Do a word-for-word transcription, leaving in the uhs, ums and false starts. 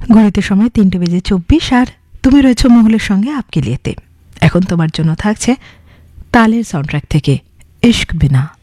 ঘড়িতে সময় তিনটে বেজে চব্বিশ, আর তুমি রয়েছো মহলের সঙ্গে আপকে লিয়েতে। এখন তোমার জন্য থাকছে তালের সাউন্ডট্র্যাক থেকে ইশক বিনা।